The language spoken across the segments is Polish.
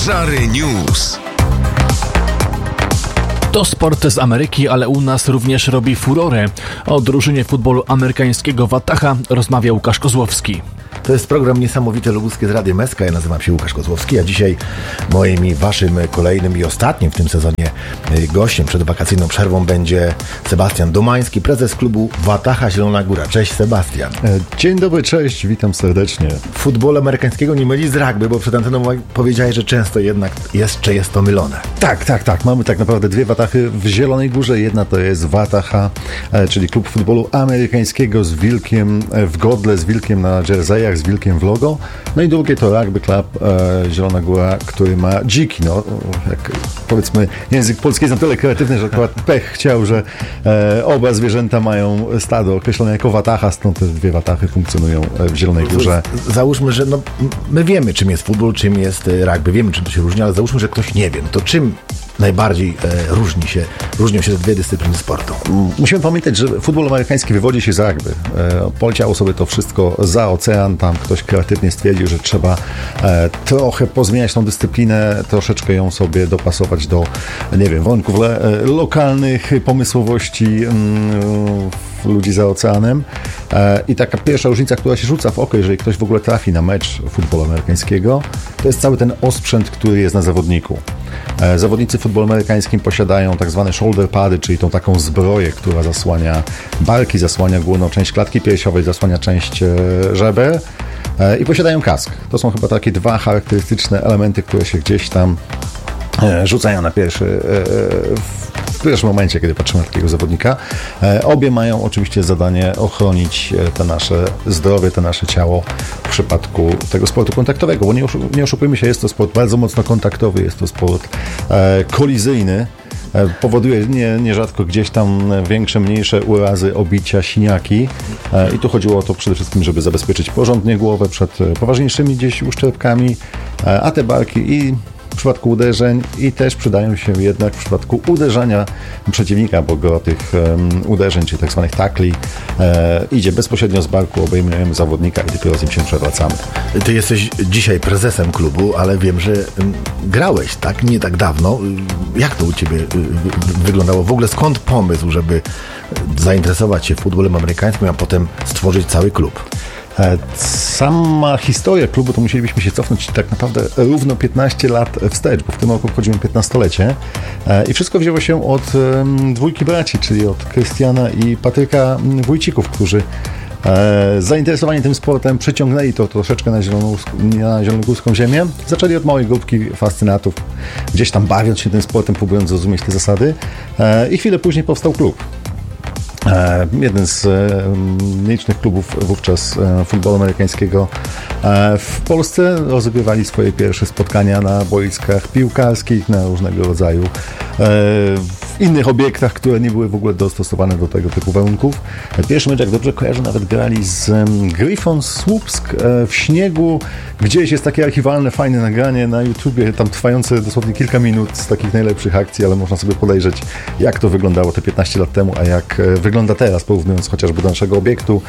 Żary News. To sport z Ameryki, ale u nas również robi furorę. O drużynie futbolu amerykańskiego Wataha rozmawia Łukasz Kozłowski. To jest program Niesamowite Lubuskie z Radiem SK. Ja nazywam się Łukasz Kozłowski, a dzisiaj moim i waszym kolejnym i ostatnim w tym sezonie gościem przed wakacyjną przerwą będzie Sebastian Domański, prezes klubu Wataha Zielona Góra. Cześć Sebastian. Dzień dobry, cześć, witam serdecznie. Futbolu amerykańskiego nie myli z rugby, bo przed anteną powiedziałeś, że często jednak jeszcze jest to mylone. Tak. Mamy tak naprawdę dwie Watachy w Zielonej Górze. Jedna to jest Wataha, czyli klub futbolu amerykańskiego z wilkiem w godle, z wilkiem na jerseyach, z wilkiem w logo. No i drugie to Rugby Club Zielona Góra, który ma dziki. No, jak powiedzmy, język polski jest na tyle kreatywny, że akurat pech chciał, że oba zwierzęta mają stado określone jako Wataha, stąd te dwie Watachy funkcjonują w Zielonej Górze. Załóżmy, że my wiemy, czym jest futbol, czym jest rugby, wiemy, czym to się różni, ale załóżmy, że ktoś nie wie, to czym najbardziej różnią się te dwie dyscypliny sportu? Musimy pamiętać, że futbol amerykański wywodzi się z rugby. Poleciało sobie to wszystko za ocean, tam ktoś kreatywnie stwierdził, że trzeba trochę pozmieniać tą dyscyplinę, troszeczkę ją sobie dopasować do, warunków lokalnych, pomysłowości ludzi za oceanem. I taka pierwsza różnica, która się rzuca w oko, jeżeli ktoś w ogóle trafi na mecz futbolu amerykańskiego, to jest cały ten osprzęt, który jest na zawodniku. Zawodnicy w futbolu amerykańskim posiadają tak zwane shoulder pady, czyli tą taką zbroję, która zasłania barki, zasłania główną część klatki piersiowej, zasłania część żeber i posiadają kask. To są chyba takie dwa charakterystyczne elementy, które się gdzieś tam rzucają na w pierwszym momencie, kiedy patrzymy na takiego zawodnika. Obie mają oczywiście zadanie ochronić te nasze zdrowie, te nasze ciało w przypadku tego sportu kontaktowego, bo nie oszukujmy się, jest to sport bardzo mocno kontaktowy, jest to sport kolizyjny. Powoduje nierzadko gdzieś tam większe, mniejsze urazy, obicia, siniaki. I tu chodziło o to przede wszystkim, żeby zabezpieczyć porządnie głowę przed poważniejszymi gdzieś uszczerbkami, a te barki i w przypadku uderzeń i też przydają się jednak w przypadku uderzania przeciwnika, bo gro tych uderzeń, czyli tak zwanych tackli, idzie bezpośrednio z barku, obejmujemy zawodnika i dopiero z nim się przewracamy. Ty jesteś dzisiaj prezesem klubu, ale wiem, że grałeś, tak? Nie tak dawno. Jak to u ciebie wyglądało? W ogóle skąd pomysł, żeby zainteresować się futbolem amerykańskim, a potem stworzyć cały klub? Sama historia klubu to musielibyśmy się cofnąć tak naprawdę równo 15 lat wstecz, bo w tym roku obchodzimy 15-lecie i wszystko wzięło się od dwójki braci, czyli od Krystiana i Patryka Wójcików, którzy zainteresowani tym sportem przyciągnęli to troszeczkę na zielonogórską ziemię. Zaczęli od małej grupki fascynatów, gdzieś tam bawiąc się tym sportem, próbując zrozumieć te zasady i chwilę później powstał klub. Jeden z nielicznych klubów wówczas futbolu amerykańskiego w Polsce. Rozgrywali swoje pierwsze spotkania na boiskach piłkarskich, na różnego rodzaju w innych obiektach, które nie były w ogóle dostosowane do tego typu warunków. Pierwszy mecz, jak dobrze kojarzę, nawet grali z Gryfon Słupsk w śniegu. Gdzieś jest takie archiwalne, fajne nagranie na YouTubie, tam trwające dosłownie kilka minut z takich najlepszych akcji, ale można sobie podejrzeć, jak to wyglądało te 15 lat temu, a jak wygląda teraz, porównując chociażby do naszego obiektu,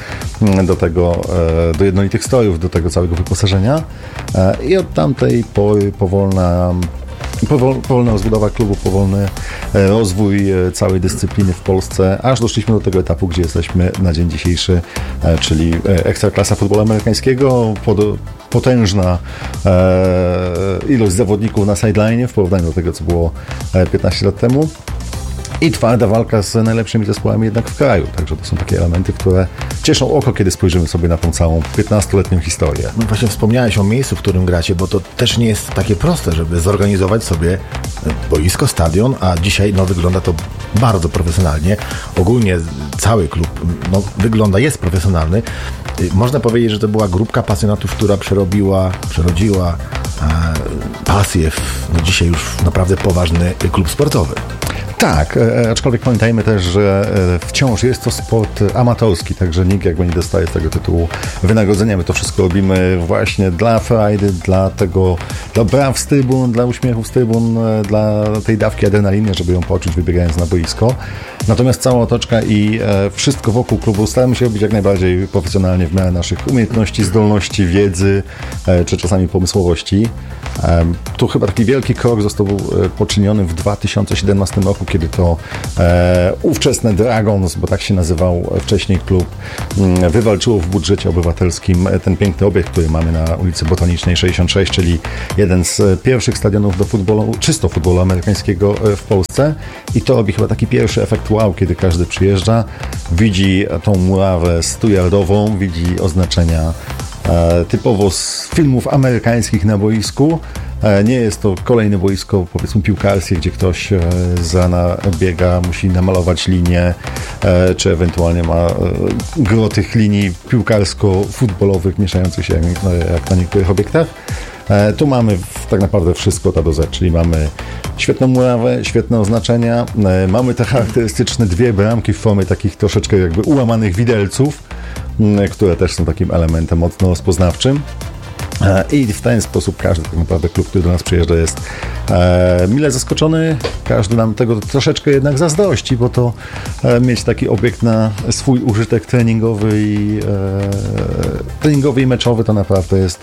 do jednolitych strojów, do tego całego wyposażenia. I od tamtej pory powolna rozbudowa klubu, powolny rozwój całej dyscypliny w Polsce, aż doszliśmy do tego etapu, gdzie jesteśmy na dzień dzisiejszy, czyli ekstraklasa futbolu amerykańskiego, potężna ilość zawodników na sideline w porównaniu do tego, co było 15 lat temu. I twarda walka z najlepszymi zespołami jednak w kraju. Także to są takie elementy, które cieszą oko, kiedy spojrzymy sobie na tą całą 15-letnią historię. No właśnie wspomniałeś o miejscu, w którym gracie, bo to też nie jest takie proste, żeby zorganizować sobie boisko, stadion, a dzisiaj wygląda to bardzo profesjonalnie. Ogólnie cały klub jest profesjonalny. Można powiedzieć, że to była grupka pasjonatów, która przerodziła pasję w dzisiaj już naprawdę poważny klub sportowy. Tak, aczkolwiek pamiętajmy też, że wciąż jest to sport amatorski, także nikt jakby nie dostaje z tego tytułu wynagrodzenia. My to wszystko robimy właśnie dla frajdy, dla braw z trybun, dla uśmiechów z trybun, dla tej dawki adrenaliny, żeby ją poczuć wybiegając na boisko. Natomiast cała otoczka i wszystko wokół klubu staramy się robić jak najbardziej profesjonalnie w miarę naszych umiejętności, zdolności, wiedzy czy czasami pomysłowości. Tu chyba taki wielki krok został poczyniony w 2017 roku, kiedy to ówczesne Dragons, bo tak się nazywał wcześniej klub, wywalczyło w budżecie obywatelskim ten piękny obiekt, który mamy na ulicy Botanicznej 66, czyli jeden z pierwszych stadionów do futbolu, czysto futbolu amerykańskiego w Polsce. I to robi chyba taki pierwszy efekt wow, kiedy każdy przyjeżdża, widzi tą murawę 100-yardową, widzi oznaczenia typowo z filmów amerykańskich na boisku. Nie jest to kolejne boisko, powiedzmy, piłkarskie, gdzie ktoś z rana biega, musi namalować linię, czy ewentualnie ma gro tych linii piłkarsko-futbolowych mieszających się jak na niektórych obiektach. Tu mamy tak naprawdę wszystko A do Z, czyli mamy świetną murawę, świetne oznaczenia, mamy te charakterystyczne dwie bramki w formie takich troszeczkę jakby ułamanych widelców, które też są takim elementem mocno rozpoznawczym. I w ten sposób każdy tak naprawdę klub, który do nas przyjeżdża, jest mile zaskoczony. Każdy nam tego troszeczkę jednak zazdrości, bo to mieć taki obiekt na swój użytek treningowy i meczowy to naprawdę jest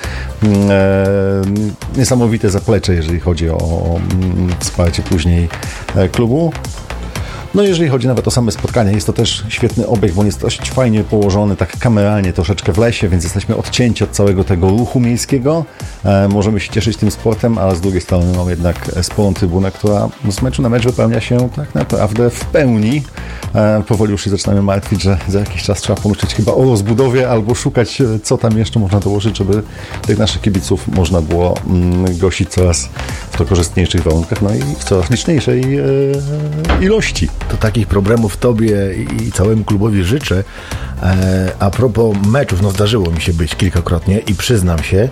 niesamowite zaplecze, jeżeli chodzi o wsparcie później klubu. No jeżeli chodzi nawet o same spotkania, jest to też świetny obiekt, bo on jest dość fajnie położony, tak kameralnie troszeczkę w lesie, więc jesteśmy odcięci od całego tego ruchu miejskiego. Możemy się cieszyć tym sportem, ale z drugiej strony mam jednak sporą trybunę, która z meczu na mecz wypełnia się tak naprawdę w pełni. Powoli już się zaczynamy martwić, że za jakiś czas trzeba pomyśleć chyba o rozbudowie albo szukać, co tam jeszcze można dołożyć, żeby tych naszych kibiców można było gościć coraz w to korzystniejszych warunkach, no i w coraz liczniejszej ilości. To takich problemów Tobie i całemu klubowi życzę. A propos meczów, no zdarzyło mi się być kilkakrotnie i przyznam się,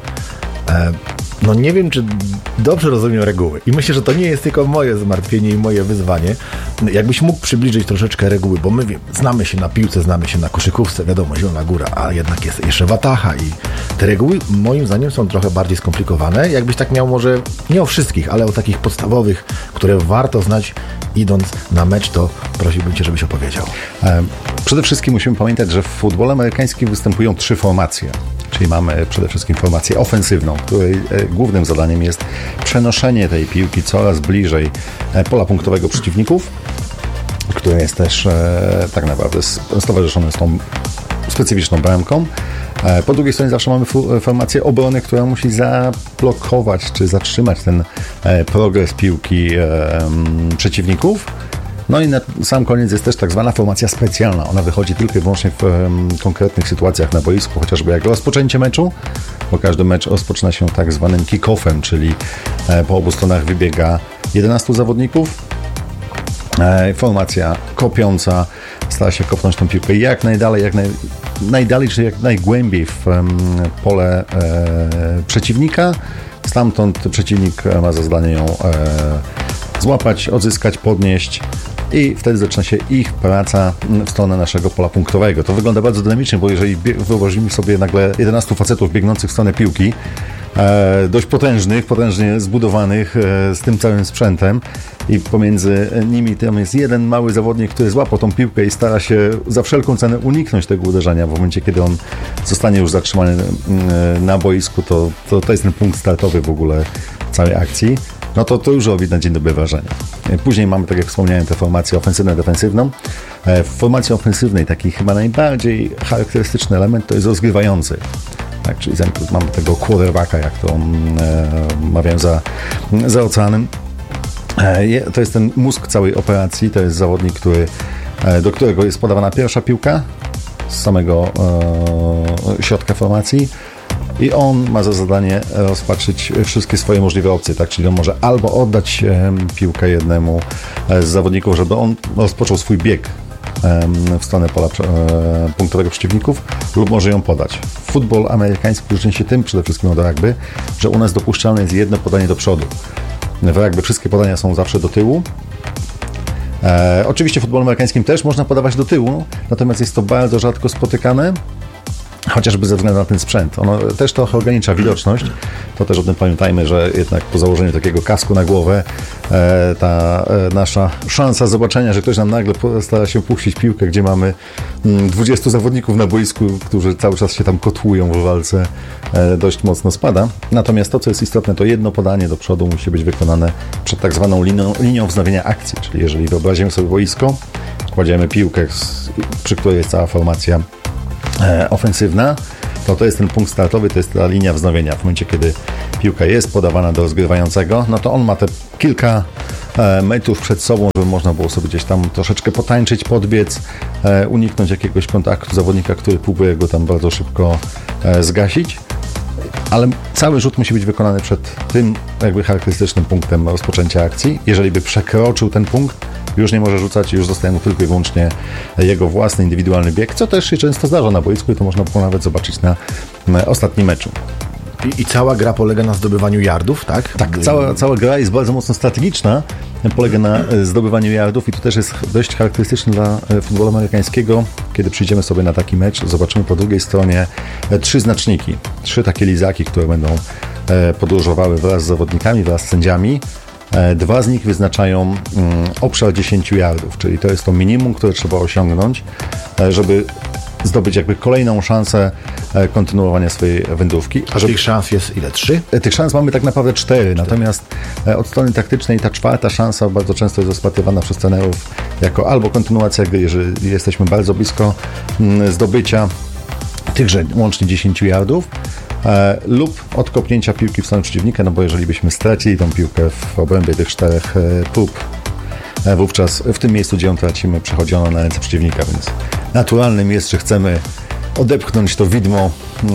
no nie wiem, czy dobrze rozumiem reguły. I myślę, że to nie jest tylko moje zmartwienie i moje wyzwanie. Jakbyś mógł przybliżyć troszeczkę reguły, bo my znamy się na piłce, znamy się na koszykówce, wiadomo, Zielona Góra, a jednak jest jeszcze Wataha i te reguły moim zdaniem są trochę bardziej skomplikowane. Jakbyś tak miał może, nie o wszystkich, ale o takich podstawowych, które warto znać idąc na mecz, to prosiłbym Cię, żebyś opowiedział. Przede wszystkim musimy pamiętać, że w futbolu amerykańskim występują 3 formacje. Czyli mamy przede wszystkim formację ofensywną, której głównym zadaniem jest przenoszenie tej piłki coraz bliżej pola punktowego przeciwników, które jest też tak naprawdę stowarzyszone z tą specyficzną bramką. Po drugiej stronie zawsze mamy formację obrony, która musi zablokować czy zatrzymać ten progres piłki przeciwników. No i na sam koniec jest też tak zwana formacja specjalna. Ona wychodzi tylko i wyłącznie w konkretnych sytuacjach na boisku, chociażby jak rozpoczęcie meczu, bo każdy mecz rozpoczyna się tak zwanym kick-offem, czyli po obu stronach wybiega 11 zawodników. Formacja kopiąca stara się kopnąć tą piłkę jak najdalej, czy jak najgłębiej w pole przeciwnika. Stamtąd przeciwnik ma za zadanie ją złapać, odzyskać, podnieść i wtedy zaczyna się ich praca w stronę naszego pola punktowego. To wygląda bardzo dynamicznie, bo jeżeli wyobrazimy sobie nagle 11 facetów biegnących w stronę piłki, dość potężnie zbudowanych z tym całym sprzętem i pomiędzy nimi tam jest jeden mały zawodnik, który złapał tą piłkę i stara się za wszelką cenę uniknąć tego uderzenia. W momencie, kiedy on zostanie już zatrzymany na boisku, to jest ten punkt startowy w ogóle całej akcji. No to już robi na dzień dobry wrażenie. Później mamy, tak jak wspomniałem, tę formację ofensywno-defensywną. W formacji ofensywnej taki chyba najbardziej charakterystyczny element to jest rozgrywający. Tak, czyli mamy tego quarterbacka, jak to mawiałem za oceanem. To jest ten mózg całej operacji, to jest zawodnik, do którego jest podawana pierwsza piłka z samego środka formacji. I on ma za zadanie rozpatrzyć wszystkie swoje możliwe opcje, tak? Czyli on może albo oddać piłkę jednemu z zawodników, żeby on rozpoczął swój bieg w stronę pola punktowego przeciwników, lub może ją podać. Futbol amerykański różni się tym przede wszystkim od rugby, że u nas dopuszczalne jest jedno podanie do przodu. W rugby wszystkie podania są zawsze do tyłu. Oczywiście w futbolu amerykańskim też można podawać do tyłu, natomiast jest to bardzo rzadko spotykane. chociażby ze względu na ten sprzęt. Ono też trochę ogranicza widoczność. To też o tym pamiętajmy, że jednak po założeniu takiego kasku na głowę ta nasza szansa zobaczenia, że ktoś nam nagle stara się puścić piłkę, gdzie mamy 20 zawodników na boisku, którzy cały czas się tam kotłują w walce, dość mocno spada. Natomiast to, co jest istotne, to jedno podanie do przodu musi być wykonane przed tak zwaną linią wznowienia akcji. Czyli jeżeli wyobrazimy sobie boisko, kładziemy piłkę, przy której jest cała formacja ofensywna, to jest ten punkt startowy, to jest ta linia wznowienia. W momencie, kiedy piłka jest podawana do rozgrywającego, no to on ma te kilka metrów przed sobą, żeby można było sobie gdzieś tam troszeczkę potańczyć, podbiec, uniknąć jakiegoś kontaktu zawodnika, który próbuje go tam bardzo szybko zgasić. Ale cały rzut musi być wykonany przed tym jakby charakterystycznym punktem rozpoczęcia akcji. Jeżeli by przekroczył ten punkt, już nie może rzucać, już zostaje mu tylko i wyłącznie jego własny, indywidualny bieg, co też się często zdarza na boisku i to można było nawet zobaczyć na ostatnim meczu. I cała gra polega na zdobywaniu yardów, tak? Tak, cała gra jest bardzo mocno strategiczna, polega na zdobywaniu yardów i to też jest dość charakterystyczne dla futbolu amerykańskiego. Kiedy przyjdziemy sobie na taki mecz, zobaczymy po drugiej stronie 3 znaczniki, 3 takie lizaki, które będą podróżowały wraz z zawodnikami, wraz z sędziami. 2 z nich wyznaczają obszar 10 yardów, czyli to jest to minimum, które trzeba osiągnąć, żeby zdobyć jakby kolejną szansę kontynuowania swojej wędrówki. A tych szans jest ile? 3? Tych szans mamy tak naprawdę 4, natomiast od strony taktycznej ta 4. szansa bardzo często jest rozpatrywana przez trenerów jako albo kontynuacja gry, jeżeli jesteśmy bardzo blisko zdobycia tychże łącznie 10 yardów, lub odkopnięcia piłki w stronę przeciwnika, no bo jeżeli byśmy stracili tą piłkę w obrębie tych 4 prób, wówczas w tym miejscu, gdzie ją tracimy, przechodzi ona na ręce przeciwnika, więc naturalnym jest, że chcemy odepchnąć to widmo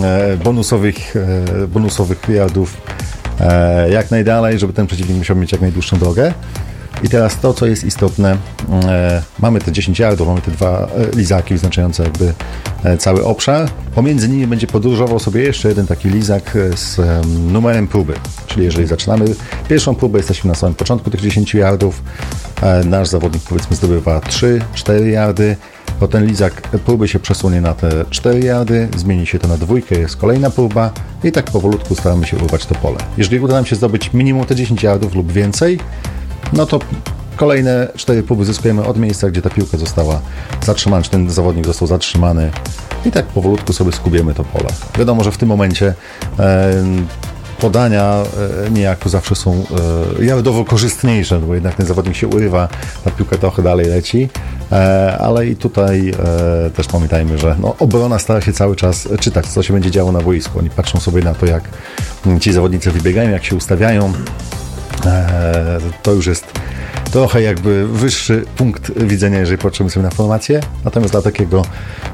bonusowych yardów jak najdalej, żeby ten przeciwnik musiał mieć jak najdłuższą drogę. I teraz to, co jest istotne, mamy te 10 yardów, mamy te 2 lizaki wyznaczające jakby cały obszar. Pomiędzy nimi będzie podróżował sobie jeszcze jeden taki lizak z numerem próby. Czyli jeżeli zaczynamy pierwszą próbę, jesteśmy na samym początku tych 10 yardów, nasz zawodnik powiedzmy zdobywa 3-4 yardy, to ten lizak próby się przesunie na te 4 yardy, zmieni się to na 2, jest kolejna próba i tak powolutku staramy się urwać to pole. Jeżeli uda nam się zdobyć minimum te 10 yardów lub więcej, no to kolejne 4 próby zyskujemy od miejsca, gdzie ta piłka została zatrzymana, czy ten zawodnik został zatrzymany i tak powolutku sobie skubiemy to pole. Wiadomo, że w tym momencie podania niejako zawsze są yardowo korzystniejsze, bo jednak ten zawodnik się urywa, ta piłka trochę dalej leci, ale i tutaj też pamiętajmy, że obrona stara się cały czas czytać, co się będzie działo na boisku. Oni patrzą sobie na to, jak ci zawodnicy wybiegają, jak się ustawiają. To już jest trochę jakby wyższy punkt widzenia, jeżeli patrzymy sobie na formację. Natomiast dla takiego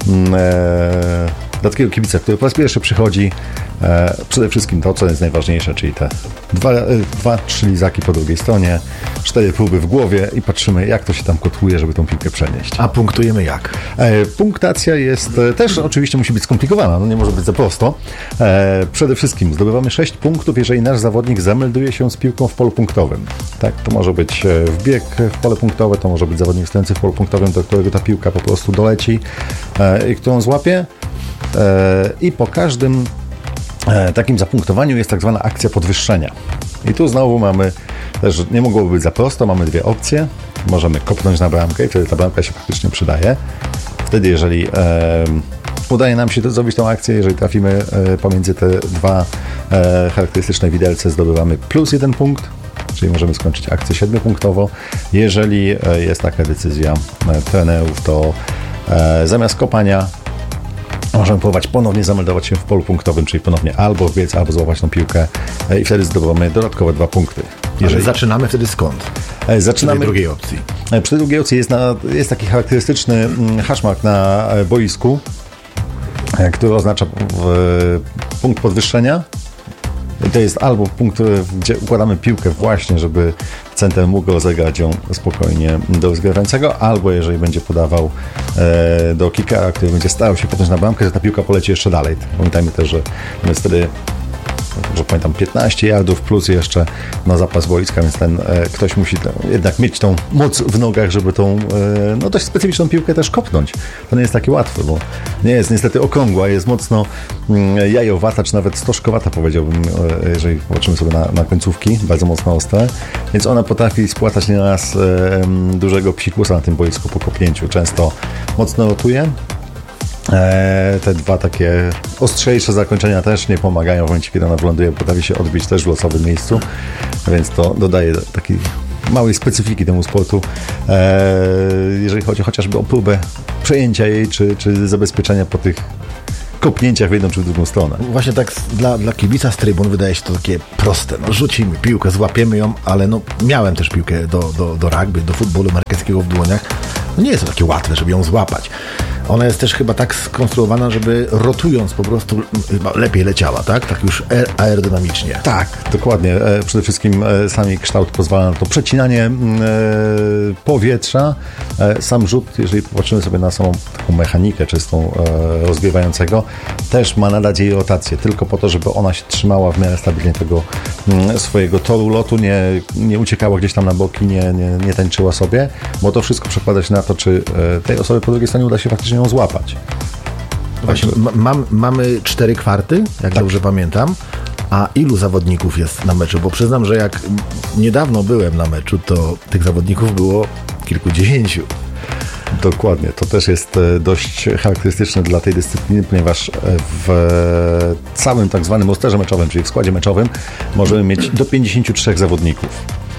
kibica, który po raz pierwszy przychodzi, przede wszystkim to, co jest najważniejsze, czyli te 2-3 lizaki po drugiej stronie, 4 próby w głowie i patrzymy, jak to się tam kotłuje, żeby tą piłkę przenieść. A punktujemy jak? Punktacja jest też oczywiście musi być skomplikowana, nie może być za prosto. Przede wszystkim zdobywamy 6 punktów, jeżeli nasz zawodnik zamelduje się z piłką w polu punktowym. Tak, to może być wbieg w pole punktowe, to może być zawodnik stojący w polu punktowym, do którego ta piłka po prostu doleci i którą złapie. I po każdym takim zapunktowaniu jest tak zwana akcja podwyższenia. I tu znowu mamy też, nie mogłoby być za prosto, mamy 2 opcje. Możemy kopnąć na bramkę i wtedy ta bramka się faktycznie przydaje. Wtedy, jeżeli udaje nam się zrobić tą akcję, jeżeli trafimy pomiędzy te 2 charakterystyczne widelce, zdobywamy plus 1 punkt, czyli możemy skończyć akcję 7-punktowo. Jeżeli jest taka decyzja trenerów, to zamiast kopania możemy próbować ponownie zameldować się w polu punktowym, czyli ponownie albo wbiec, albo złapać tą piłkę i wtedy zdobywamy dodatkowe 2 punkty. Jeżeli zaczynamy wtedy skąd? Zaczynamy przy drugiej opcji. Przy drugiej opcji jest taki charakterystyczny haszmark na boisku, który oznacza punkt podwyższenia. I to jest albo punkt, gdzie układamy piłkę właśnie, żeby center mógł rozegrać ją spokojnie do rozgrywającego, albo jeżeli będzie podawał do kickera, który będzie starał się potem na bramkę, że ta piłka poleci jeszcze dalej. Pamiętajmy też, że jest wtedy że pamiętam, 15 yardów plus jeszcze na zapas boiska, więc ktoś musi jednak mieć tą moc w nogach, żeby tą dość specyficzną piłkę też kopnąć. To nie jest takie łatwe, bo nie jest niestety okrągła, jest mocno jajowata, czy nawet stożkowata, powiedziałbym, jeżeli popatrzymy sobie na końcówki, bardzo mocno ostre, więc ona potrafi spłatać nieraz dużego psikusa na tym boisku po kopnięciu. Często mocno rotuje. Te dwa takie ostrzejsze zakończenia też nie pomagają w momencie, kiedy ona wyląduje, potrafi się odbić też w losowym miejscu, więc to dodaje takiej małej specyfiki temu sportu, jeżeli chodzi chociażby o próbę przejęcia jej, czy zabezpieczenia po tych kopnięciach w jedną czy w drugą stronę. Właśnie tak dla kibica z trybun wydaje się to takie proste. No, rzucimy piłkę, złapiemy ją, ale no, miałem też piłkę do rugby, do futbolu amerykańskiego w dłoniach. No, nie jest to takie łatwe, żeby ją złapać. Ona jest też chyba tak skonstruowana, żeby rotując po prostu chyba lepiej leciała, tak? Tak już aerodynamicznie. Tak, dokładnie. Przede wszystkim sam jej kształt pozwala na to przecinanie powietrza. Sam rzut, jeżeli popatrzymy sobie na samą taką mechanikę czystą rozgrywającego, też ma nadać jej rotację, tylko po to, żeby ona się trzymała w miarę stabilnie tego swojego toru lotu, nie uciekała gdzieś tam na boki, nie tańczyła sobie, bo to wszystko przekłada się na to, czy tej osoby po drugiej stronie uda się faktycznie ją złapać. Właśnie, mamy 4 kwarty, jak dobrze pamiętam. A ilu zawodników jest na meczu? Bo przyznam, że jak niedawno byłem na meczu, to tych zawodników było kilkudziesięciu. Dokładnie. To też jest dość charakterystyczne dla tej dyscypliny, ponieważ w całym tak zwanym rosterze meczowym, czyli w składzie meczowym, możemy mieć do 53 zawodników.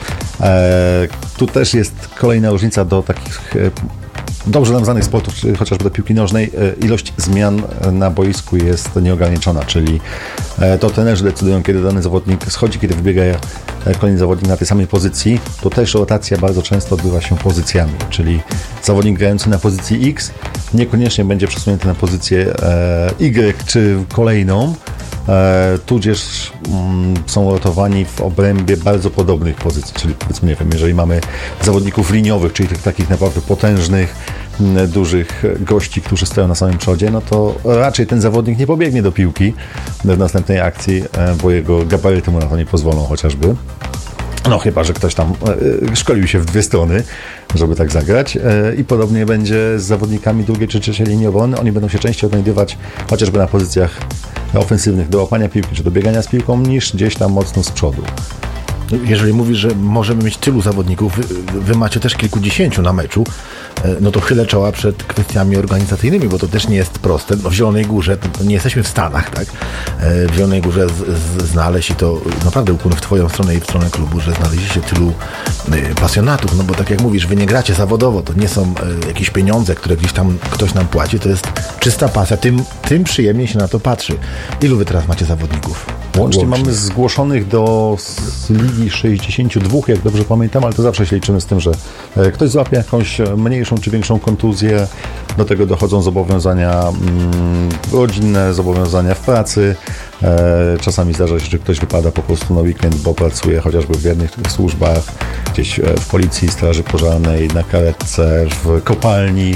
Tu też jest kolejna różnica do takich dobrze nam znanych sportów, czy chociażby do piłki nożnej. Ilość zmian na boisku jest nieograniczona, czyli to trenerzy decydują, kiedy dany zawodnik schodzi, kiedy wybiega kolejny zawodnik na tej samej pozycji. To też rotacja bardzo często odbywa się pozycjami, czyli zawodnik grający na pozycji X niekoniecznie będzie przesunięty na pozycję Y czy kolejną, tudzież są rotowani w obrębie bardzo podobnych pozycji, czyli powiedzmy, nie wiem, jeżeli mamy zawodników liniowych, czyli tych takich naprawdę potężnych, dużych gości, którzy stoją na samym przodzie, no to raczej ten zawodnik nie pobiegnie do piłki w następnej akcji, bo jego gabaryty mu na to nie pozwolą chociażby. No chyba, że ktoś tam szkolił się w dwie strony, żeby tak zagrać. I podobnie będzie z zawodnikami drugiej czy trzeciej linii obrony. Oni będą się częściej odnajdywać chociażby na pozycjach ofensywnych do łapania piłki czy do biegania z piłką, niż gdzieś tam mocno z przodu. Jeżeli mówisz, że możemy mieć tylu zawodników, wy macie też kilkudziesięciu na meczu, no to chylę czoła przed kwestiami organizacyjnymi, bo to też nie jest proste. No w Zielonej Górze, to nie jesteśmy w Stanach, tak? W Zielonej Górze znaleźć i to naprawdę ukłon w twoją stronę i w stronę klubu, że znaleźliście tylu pasjonatów, no bo tak jak mówisz, wy nie gracie zawodowo, to nie są jakieś pieniądze, które gdzieś tam ktoś nam płaci, to jest czysta pasja, tym przyjemniej się na to patrzy. Ilu wy teraz macie zawodników? Łącznie mamy zgłoszonych do ligi 62, jak dobrze pamiętam, ale to zawsze się liczymy z tym, że ktoś złapie jakąś mniejszą czy większą kontuzję. Do tego dochodzą zobowiązania rodzinne, zobowiązania w pracy. Czasami zdarza się, że ktoś wypada po prostu na weekend, bo pracuje chociażby w jednych służbach, gdzieś w policji, straży pożarnej, na karetce, w kopalni.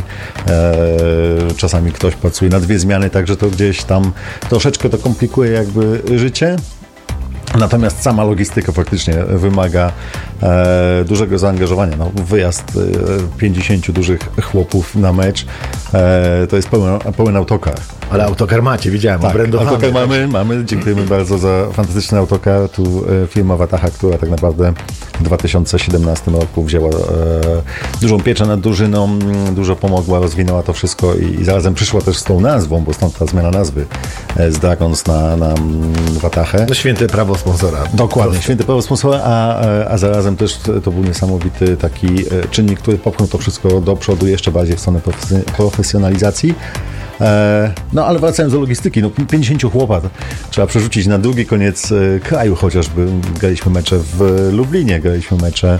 Czasami ktoś pracuje na 2 zmiany, także to gdzieś tam troszeczkę to komplikuje jakby życie. Natomiast sama logistyka faktycznie wymaga dużego zaangażowania. No, wyjazd 50 dużych chłopów na mecz to jest pełen autokar. Ale autokar macie, widziałem. Tak, autokar mamy. Dziękujemy bardzo za fantastyczny autokar. Tu firma Wataha, która tak naprawdę w 2017 roku wzięła dużą pieczę nad drużyną, dużo pomogła, rozwinęła to wszystko i zarazem przyszła też z tą nazwą, bo stąd ta zmiana nazwy z Dragons na Watahę. No święte prawo sponsora. Dokładnie, święte prawo sponsora, a zarazem też to był niesamowity taki czynnik, który popchnął to wszystko do przodu jeszcze bardziej w stronę profesjonalizacji. No ale wracając do logistyki, no 50 chłopa trzeba przerzucić na drugi koniec kraju chociażby. Graliśmy mecze w Lublinie, graliśmy mecze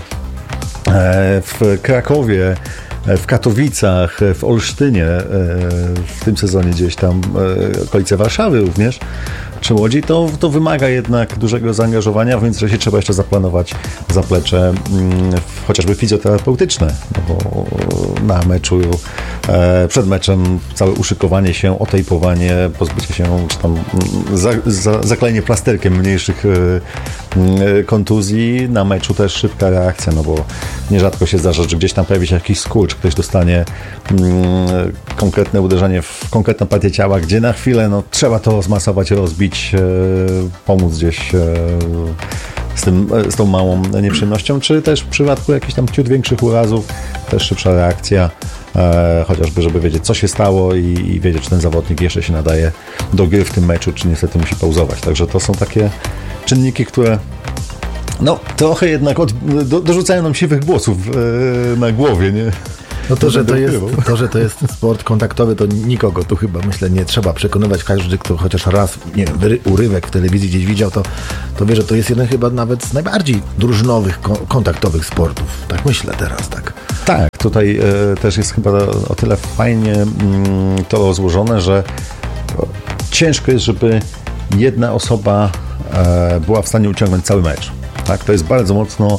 w Krakowie, w Katowicach, w Olsztynie, w tym sezonie gdzieś tam okolice Warszawy również, czy Łodzi, to wymaga jednak dużego zaangażowania, więc że się trzeba jeszcze zaplanować zaplecze chociażby fizjoterapeutyczne, no bo na meczu przed meczem całe uszykowanie się, otejpowanie, pozbycie się, czy tam zaklejenie plasterkiem mniejszych kontuzji. Na meczu też szybka reakcja, no bo nierzadko się zdarza, że gdzieś tam pojawi się jakiś skurcz, ktoś dostanie konkretne uderzenie w konkretną partię ciała, gdzie na chwilę trzeba to zmasować, rozbić, pomóc gdzieś z tą małą nieprzyjemnością, czy też w przypadku jakichś tam ciut większych urazów też szybsza reakcja, chociażby żeby wiedzieć, co się stało i wiedzieć, czy ten zawodnik jeszcze się nadaje do gry w tym meczu, czy niestety musi pauzować. Także to są takie czynniki, które trochę jednak dorzucają nam siwych włosów na głowie, nie? No to, że to jest sport kontaktowy, to nikogo tu chyba, myślę, nie trzeba przekonywać. Każdy, kto chociaż raz, nie wiem, urywek w telewizji gdzieś widział, to wie, że to jest jeden chyba nawet z najbardziej drużynowych, kontaktowych sportów. Tak myślę teraz, tak. Tak, tutaj też jest chyba o tyle fajnie to rozłożone, że ciężko jest, żeby jedna osoba była w stanie uciągnąć cały mecz. Tak? To jest bardzo mocno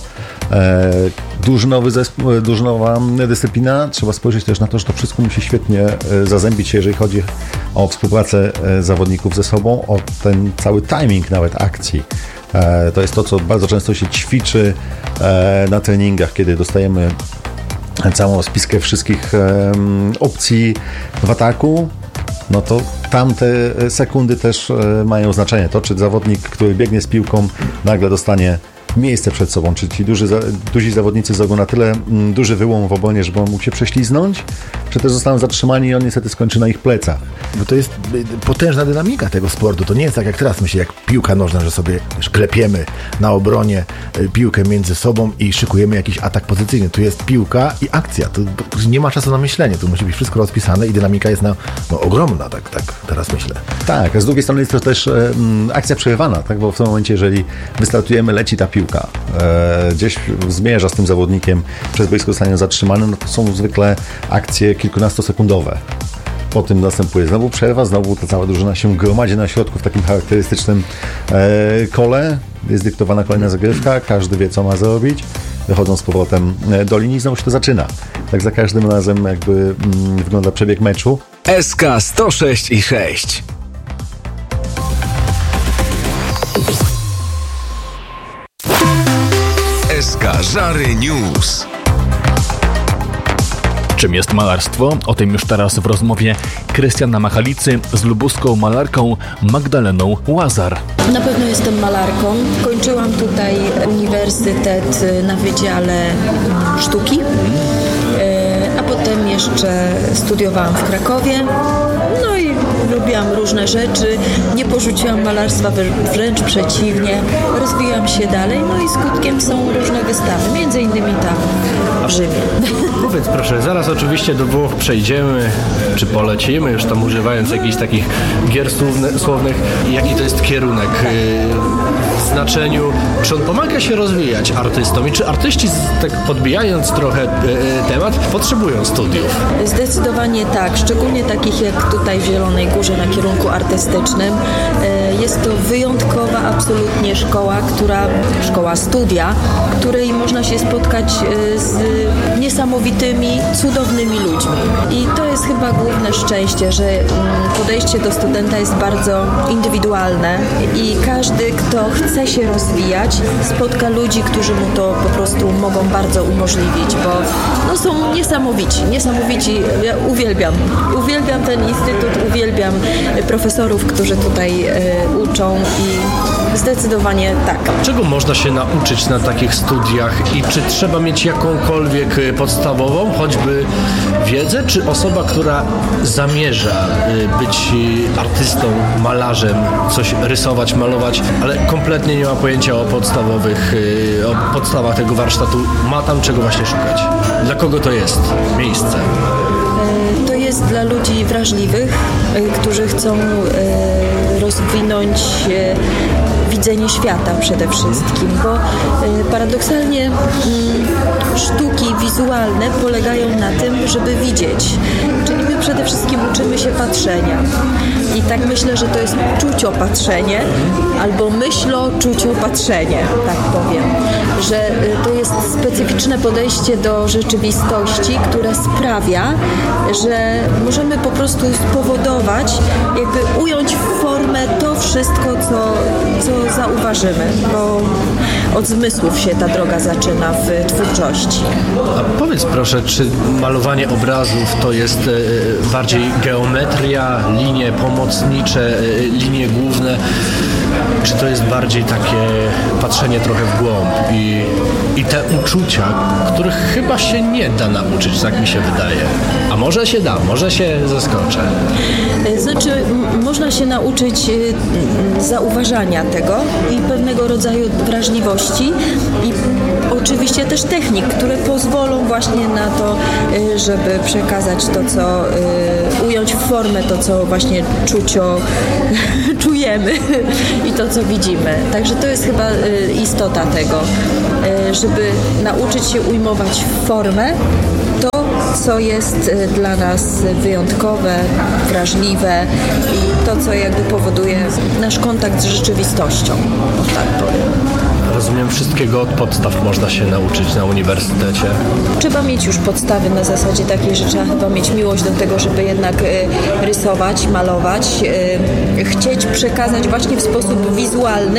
drużynowa dyscyplina. Trzeba spojrzeć też na to, że to wszystko musi świetnie zazębić się, jeżeli chodzi o współpracę zawodników ze sobą, o ten cały timing nawet akcji. To jest to, co bardzo często się ćwiczy na treningach, kiedy dostajemy całą spiskę wszystkich opcji w ataku, no to tamte sekundy też mają znaczenie. To, czy zawodnik, który biegnie z piłką, nagle dostanie miejsce przed sobą, czy ci duzi zawodnicy zrobią na tyle duży wyłom w obronie, żeby on mógł się prześliznąć, czy też zostaną zatrzymani i on niestety skończy na ich plecach. Bo to jest potężna dynamika tego sportu. To nie jest tak jak teraz, myślę, jak piłka nożna, że sobie klepiemy na obronie piłkę między sobą i szykujemy jakiś atak pozycyjny. Tu jest piłka i akcja. Tu nie ma czasu na myślenie. Tu musi być wszystko rozpisane i dynamika jest ogromna, tak teraz myślę. Tak, a z drugiej strony jest to też akcja przerywana, tak? Bo w tym momencie, jeżeli wystartujemy, leci ta piłka, gdzieś zmierza z tym zawodnikiem, przez boisko zostanie zatrzymany, no to są zwykle akcje kilkunastosekundowe. Po tym następuje znowu przerwa, znowu ta cała drużyna się gromadzi na środku w takim charakterystycznym kole. Jest dyktowana kolejna zagrywka, każdy wie, co ma zrobić. Wychodzą z powrotem do linii, znowu się to zaczyna. Tak za każdym razem jakby wygląda przebieg meczu. SK 106,6. SK Żary News. Czym jest malarstwo? O tym już teraz w rozmowie Krystiana Machalicy z lubuską malarką Magdaleną Łazar. Na pewno jestem malarką. Kończyłam tutaj uniwersytet na Wydziale Sztuki, a potem jeszcze studiowałam w Krakowie. No i lubiłam różne rzeczy. Nie porzuciłam malarstwa, wręcz przeciwnie. Rozwijam się dalej, no i skutkiem są różne wystawy, między innymi tam w Rzymie. Powiedz proszę, zaraz oczywiście do Włoch przejdziemy, czy polecimy, już tam używając jakichś takich gier słownych. Jaki to jest kierunek w znaczeniu, czy on pomaga się rozwijać artystom i czy artyści, tak podbijając trochę temat, potrzebują studiów? Zdecydowanie tak, szczególnie takich jak tutaj w Zielonej Górze na kierunku artystycznym. Jest to wyjątkowa absolutnie szkoła studia, w której można się spotkać z niesamowitymi, cudownymi ludźmi. I to jest chyba główne szczęście, że podejście do studenta jest bardzo indywidualne i każdy, kto chce się rozwijać, spotka ludzi, którzy mu to po prostu mogą bardzo umożliwić, bo są niesamowici. Ja uwielbiam ten instytut, uwielbiam profesorów, którzy tutaj uczą i zdecydowanie tak. Czego można się nauczyć na takich studiach i czy trzeba mieć jakąkolwiek podstawową, choćby wiedzę, czy osoba, która zamierza być artystą, malarzem, coś rysować, malować, ale kompletnie nie ma pojęcia o podstawach tego warsztatu, ma tam czego właśnie szukać? Dla kogo to jest miejsce? To jest dla ludzi wrażliwych, którzy chcą rozwinąć widzenie świata przede wszystkim, bo paradoksalnie sztuki wizualne polegają na tym, żeby widzieć. Czyli my przede wszystkim uczymy się patrzenia. I tak myślę, że to jest czuciopatrzenie albo myślo-czuciopatrzenie, tak powiem. że to jest specyficzne podejście do rzeczywistości, które sprawia, że możemy po prostu spowodować, jakby ująć w formę to wszystko, co zauważymy, bo od zmysłów się ta droga zaczyna w twórczości. A powiedz proszę, czy malowanie obrazów to jest bardziej geometria, linie pomocnicze, linie główne, czy to jest bardziej takie patrzenie trochę w głąb i te uczucia, których chyba się nie da nauczyć, tak mi się wydaje. A może się da, może się zaskoczę. Znaczy, można się nauczyć zauważania tego i pewnego rodzaju wrażliwości i oczywiście też technik, które pozwolą właśnie na to, żeby przekazać to, co ująć w formę to, co właśnie czujemy i to, co widzimy. Także to jest chyba istota tego, żeby nauczyć się ujmować w formę to, co jest dla nas wyjątkowe, wrażliwe i to, co jakby powoduje nasz kontakt z rzeczywistością. O tak powiem. Rozumiem, wszystkiego od podstaw można się nauczyć na uniwersytecie. Trzeba mieć już podstawy na zasadzie takiej, że trzeba chyba mieć miłość do tego, żeby jednak rysować, malować, chcieć przekazać właśnie w sposób wizualny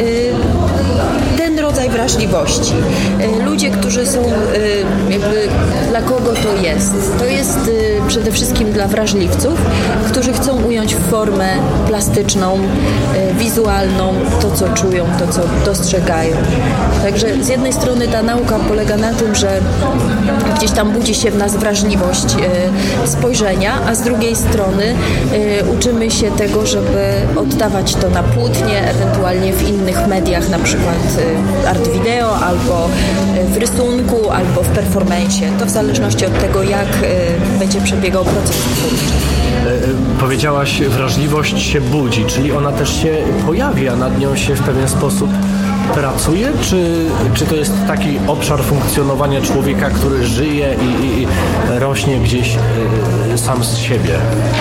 ten rodzaj wrażliwości. Ludzie, którzy są jakby dla kogo to jest? To jest przede wszystkim dla wrażliwców, którzy chcą ująć w formę plastyczną, wizualną, to co czują, to co dostrzegają. Także z jednej strony ta nauka polega na tym, że gdzieś tam budzi się w nas wrażliwość spojrzenia, a z drugiej strony uczymy się tego, żeby oddawać to na płótnie, ewentualnie w innych mediach, na przykład art wideo, albo w rysunku, albo w performancie. To w zależności od tego, jak będzie przebiegał proces twórczy. Powiedziałaś, wrażliwość się budzi, czyli ona też się pojawia, nad nią się w pewien sposób pracuje, czy to jest taki obszar funkcjonowania człowieka, który żyje i rośnie gdzieś sam z siebie?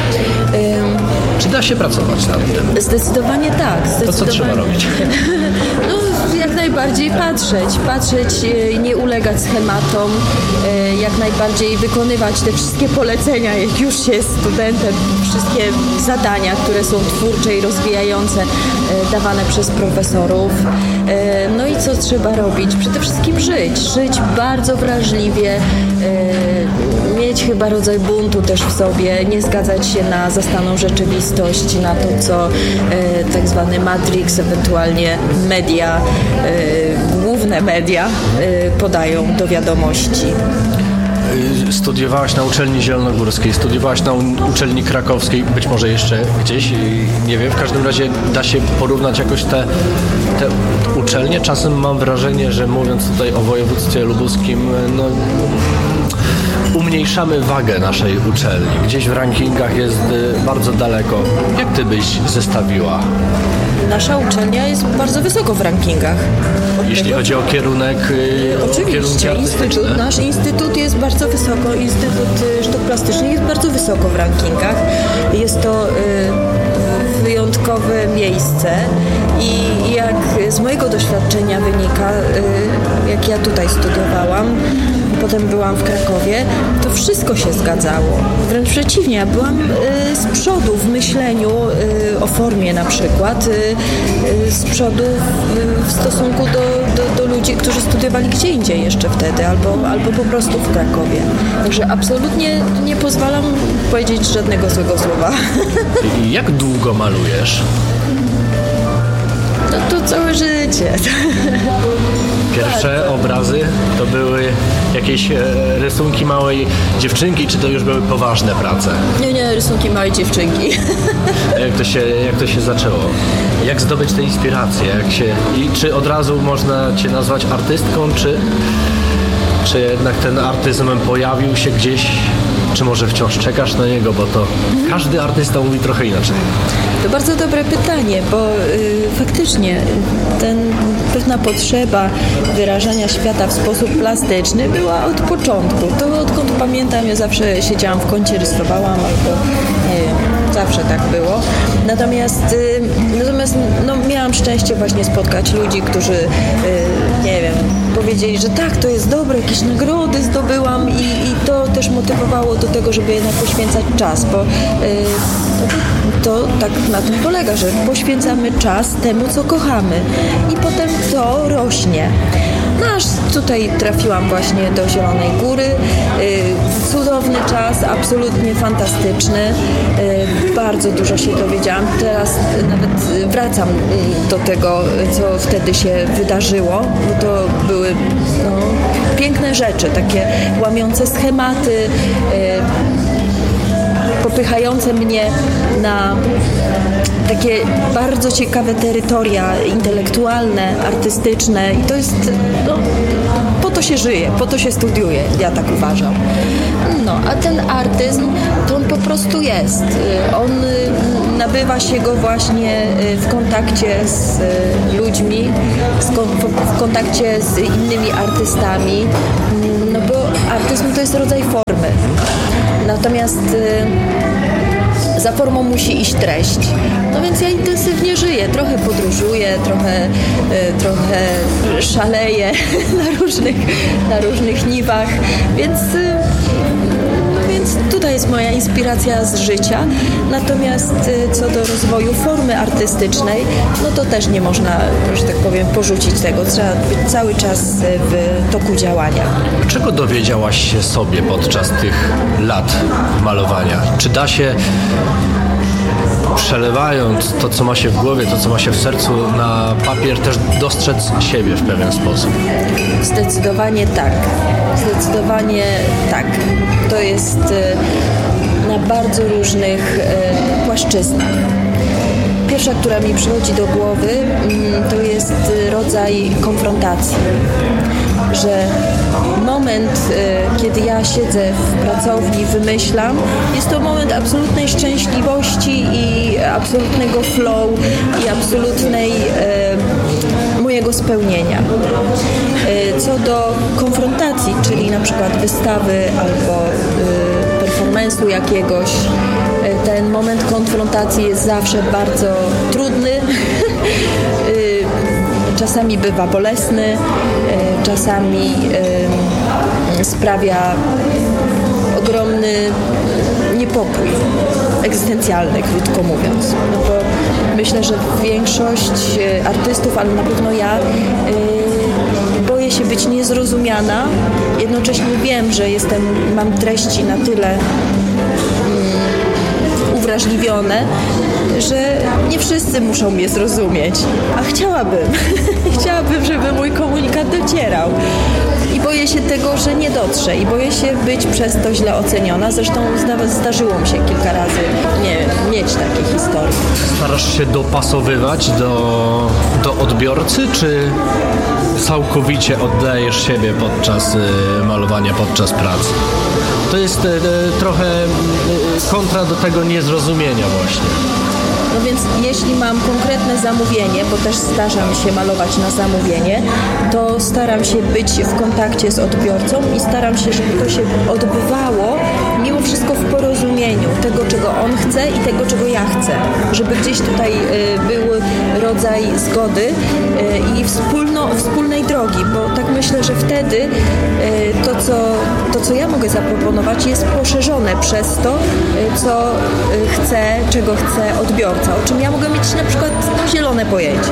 Czy da się pracować nad tym? Zdecydowanie tak. To co trzeba robić? No, jak najbardziej patrzeć, nie ulegać schematom, jak najbardziej wykonywać te wszystkie polecenia, jak już się jest studentem, wszystkie zadania, które są twórcze i rozwijające, dawane przez profesorów. No i co trzeba robić? Przede wszystkim żyć bardzo wrażliwie, mieć chyba rodzaj buntu też w sobie, nie zgadzać się na zastaną rzeczywistość, na to, co tak zwany Matrix, ewentualnie media, główne media podają do wiadomości. Studiowałaś na uczelni zielonogórskiej, studiowałaś na uczelni krakowskiej, być może jeszcze gdzieś, nie wiem, w każdym razie da się porównać jakoś te uczelnie. Czasem mam wrażenie, że mówiąc tutaj o województwie lubuskim, no, umniejszamy wagę naszej uczelni. Gdzieś w rankingach jest bardzo daleko. Jak ty byś zestawiła? Nasza uczelnia jest bardzo wysoko w rankingach. Jeśli chodzi o kierunek, oczywiście, nasz instytut jest bardzo wysoko, Instytut Sztuk Plastycznych jest bardzo wysoko w rankingach. Jest to wyjątkowe miejsce i jak z mojego doświadczenia wynika, jak ja tutaj studiowałam, potem byłam w Krakowie, to wszystko się zgadzało. Wręcz przeciwnie, ja byłam z przodu w myśleniu o formie na przykład, z przodu w stosunku do ludzi, którzy studiowali gdzie indziej jeszcze wtedy, albo po prostu w Krakowie. Także absolutnie nie pozwalam powiedzieć żadnego złego słowa. I jak długo malujesz? No to całe życie. Pierwsze obrazy to były jakieś rysunki małej dziewczynki, czy to już były poważne prace? Nie, rysunki małej dziewczynki. Jak to się zaczęło? Jak zdobyć te inspiracje? I czy od razu można cię nazwać artystką, czy jednak ten artyzm pojawił się gdzieś, czy może wciąż czekasz na niego, bo to każdy artysta mówi trochę inaczej. To bardzo dobre pytanie, bo faktycznie pewna potrzeba wyrażania świata w sposób plastyczny była od początku. To odkąd pamiętam, ja zawsze siedziałam w kącie, rysowałam, albo nie wiem, zawsze tak było. Natomiast no, miałam szczęście właśnie spotkać ludzi, którzy, nie wiem, powiedzieli, że tak, to jest dobre, jakieś nagrody zdobyłam i to też motywowało do tego, żeby jednak poświęcać czas, bo to tak na tym polega, że poświęcamy czas temu, co kochamy i potem to rośnie. No aż tutaj trafiłam właśnie do Zielonej Góry. Cudowny czas, absolutnie fantastyczny. Bardzo dużo się dowiedziałam. Teraz nawet wracam do tego, co wtedy się wydarzyło, bo to były piękne rzeczy, takie łamiące schematy, popychające mnie na takie bardzo ciekawe terytoria intelektualne, artystyczne i to jest, po to się żyje, po to się studiuje, ja tak uważam. No, a ten artyzm, to on po prostu jest. On nabywa się go właśnie w kontakcie z ludźmi, w kontakcie z innymi artystami, no bo artyzm to jest rodzaj formy. Natomiast za formą musi iść treść. No więc ja intensywnie żyję, trochę podróżuję, trochę szaleję na różnych niwach, więc tutaj jest moja inspiracja z życia. Natomiast co do rozwoju formy artystycznej, no to też nie można, że tak powiem, porzucić tego. Trzeba być cały czas w toku działania. Czego dowiedziałaś się sobie podczas tych lat malowania? Czy da się, przelewając to, co ma się w głowie, to, co ma się w sercu na papier, też dostrzec siebie w pewien sposób? Zdecydowanie tak. Zdecydowanie tak. To jest na bardzo różnych płaszczyznach. Pierwsza, która mi przychodzi do głowy, to jest rodzaj konfrontacji. Że moment, kiedy ja siedzę w pracowni, wymyślam, jest to moment absolutnej szczęśliwości i absolutnego flow i absolutnej mojego spełnienia. Co do konfrontacji, czyli na przykład wystawy albo performance'u jakiegoś, ten moment konfrontacji jest zawsze bardzo trudny. Czasami bywa bolesny, czasami sprawia ogromny niepokój egzystencjalny, krótko mówiąc. No bo myślę, że większość artystów, ale na pewno ja, boję się być niezrozumiana. Jednocześnie wiem, że mam treści na tyle uwrażliwione, że nie wszyscy muszą mnie zrozumieć, a chciałabym, żeby mój komunikat docierał. I boję się tego, że nie dotrze i boję się być przez to źle oceniona. Zresztą nawet zdarzyło mi się kilka razy mieć takie historie. Starasz się dopasowywać do odbiorcy, czy całkowicie oddajesz siebie podczas malowania, podczas pracy? To jest trochę kontra do tego niezrozumienia właśnie. No więc jeśli mam konkretne zamówienie, bo też zdarza mi się malować na zamówienie, to staram się być w kontakcie z odbiorcą i staram się, żeby to się odbywało mimo wszystko w porozumieniu tego, czego on chce i tego, czego ja chcę. Żeby gdzieś tutaj był rodzaj zgody i wspólnej drogi, bo tak myślę, że wtedy to, co ja mogę zaproponować, jest poszerzone przez to, co chce, czego chce odbiorca, o czym ja mogę mieć na przykład zielone pojęcie.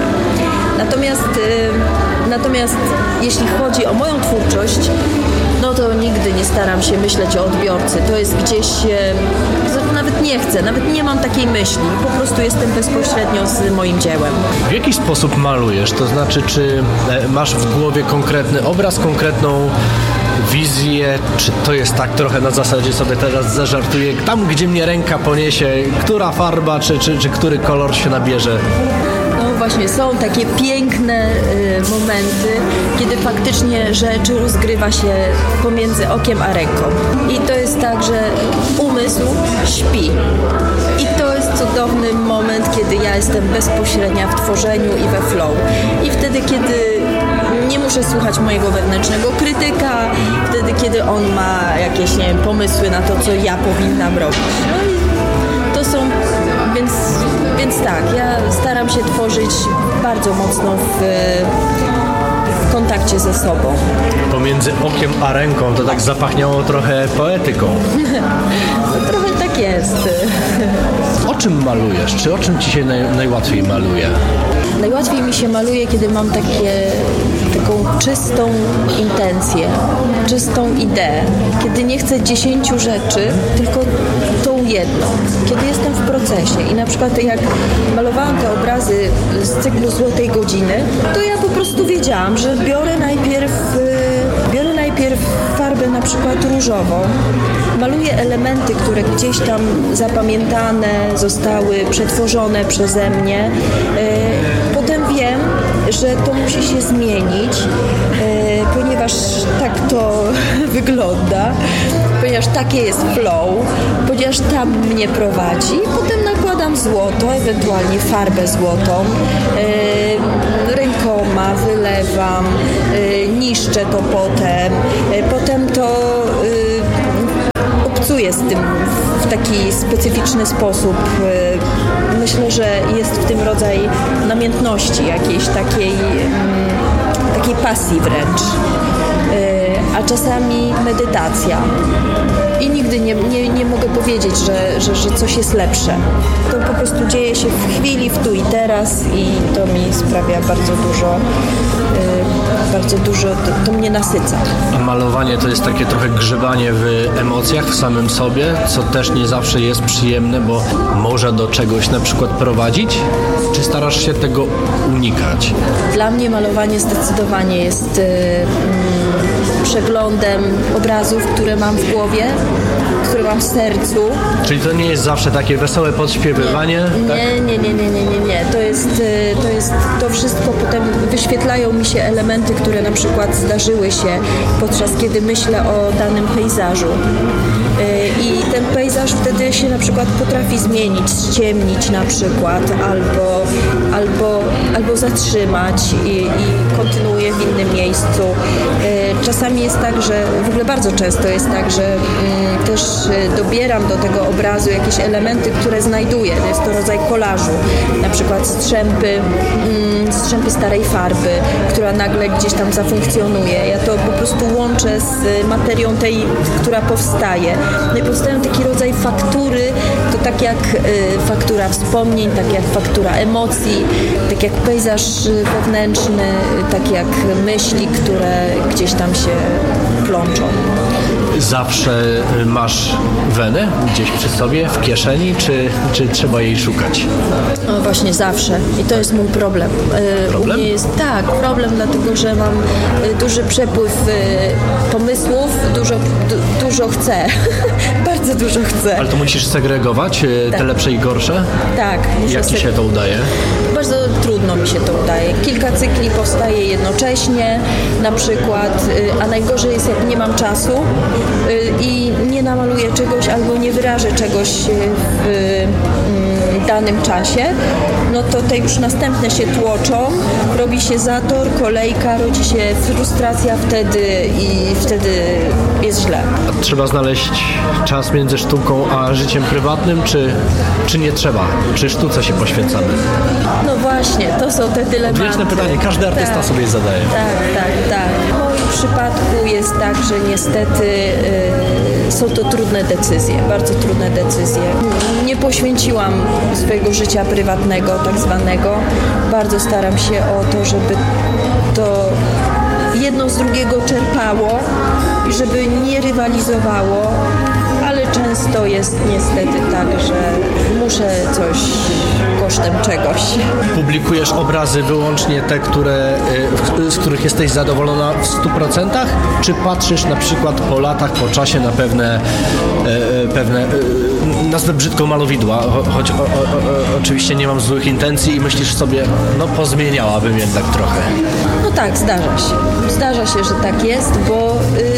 Natomiast jeśli chodzi o moją twórczość, no to nigdy nie staram się myśleć o odbiorcy. To jest gdzieś, nawet nie chcę, nawet nie mam takiej myśli. Po prostu jestem bezpośrednio z moim dziełem. W jaki sposób malujesz? To znaczy, czy masz w głowie konkretny obraz, konkretną wizję, czy to jest tak trochę na zasadzie sobie teraz zażartuję, tam gdzie mnie ręka poniesie, która farba, czy który kolor się nabierze? No właśnie, są takie piękne momenty, kiedy faktycznie rzecz rozgrywa się pomiędzy okiem a ręką. I to jest tak, że umysł śpi. I to jest cudowny moment, kiedy ja jestem bezpośrednia w tworzeniu i we flow. I wtedy, kiedy nie muszę słuchać mojego wewnętrznego krytyka, wtedy, kiedy on ma jakieś, nie wiem, pomysły na to, co ja powinnam robić. No i to są, więc tak, ja staram się tworzyć bardzo mocno w kontakcie ze sobą. Pomiędzy okiem a ręką to tak zapachniało trochę poetyką. No, trochę tak jest. O czym malujesz? Czy o czym ci się najłatwiej maluje? Najłatwiej mi się maluje, kiedy mam taką czystą intencję, czystą ideę. Kiedy nie chcę 10 rzeczy, tylko tą jedną. Kiedy jestem w procesie i na przykład jak malowałam te obrazy z cyklu Złotej Godziny, to ja po prostu wiedziałam, że biorę najpierw farbę na przykład różową, maluję elementy, które gdzieś tam zapamiętane zostały, przetworzone przeze mnie. Potem wiem, że to musi się zmienić, ponieważ tak to wygląda, ponieważ takie jest flow, ponieważ tam mnie prowadzi. Potem nakładam złoto, ewentualnie farbę złotą, rękoma wylewam, niszczę to potem to obcuję z tym w taki specyficzny sposób. Myślę, że jest w tym rodzaj namiętności, jakiejś takiej pasji wręcz, a czasami medytacja. I nigdy nie mogę powiedzieć, że coś jest lepsze. To po prostu dzieje się w chwili, w tu i teraz i to mi sprawia bardzo dużo, to mnie nasyca. A malowanie to jest takie trochę grzebanie w emocjach w samym sobie, co też nie zawsze jest przyjemne, bo może do czegoś na przykład prowadzić? Czy starasz się tego unikać? Dla mnie malowanie zdecydowanie jest przeglądem obrazów, które mam w głowie, które mam w sercu. Czyli to nie jest zawsze takie wesołe podśpiewywanie? Nie. To wszystko potem wyświetlają mi się elementy, które na przykład zdarzyły się podczas kiedy myślę o danym pejzażu. I ten pejzaż wtedy się na przykład potrafi zmienić, ściemnić na przykład, albo zatrzymać i kontynuuję w innym miejscu. Czasami jest tak, że w ogóle bardzo często jest tak, że też dobieram do tego obrazu jakieś elementy, które znajduję. Jest to rodzaj kolażu, na przykład strzępy starej farby, która nagle gdzieś tam zafunkcjonuje. Ja to po prostu łączę z materią tej, która powstaje. No i powstają taki rodzaj faktury, to tak jak faktura wspomnień, tak jak faktura emocji, tak jak pejzaż wewnętrzny, tak jak myśli, które gdzieś tam się plączą. Zawsze masz wenę gdzieś przy sobie, w kieszeni, czy trzeba jej szukać? No właśnie zawsze. I to jest mój problem. Problem? U mnie jest problem, dlatego że mam duży przepływ pomysłów, dużo chcę. Bardzo dużo chcę. Ale to musisz segregować te lepsze i gorsze? Tak. Jak ci się to udaje? Bardzo trudno mi się to udaje. Kilka cykli powstaje jednocześnie na przykład, a najgorzej jest jak nie mam czasu i nie namaluję czegoś albo nie wyrażę czegoś w danym czasie, no to te już następne się tłoczą, robi się zator, kolejka, rodzi się frustracja wtedy jest źle. A trzeba znaleźć czas między sztuką a życiem prywatnym, czy nie trzeba? Czy sztuce się poświęcamy? No właśnie, to są te dylematy. Odwieczne pytanie, każdy artysta sobie je zadaje. Tak. W moim przypadku jest tak, że niestety są to trudne decyzje, bardzo trudne decyzje. Nie poświęciłam swojego życia prywatnego, tak zwanego. Bardzo staram się o to, żeby to jedno z drugiego czerpało i żeby nie rywalizowało, ale często jest niestety tak, że muszę coś kosztem czegoś. Publikujesz obrazy wyłącznie te, z których jesteś zadowolona w 100%? Czy patrzysz na przykład po latach, po czasie na pewne nazwę brzydko malowidła, choć oczywiście nie mam złych intencji i myślisz sobie, no pozmieniałabym jednak trochę. No tak, zdarza się. Zdarza się, że tak jest, bo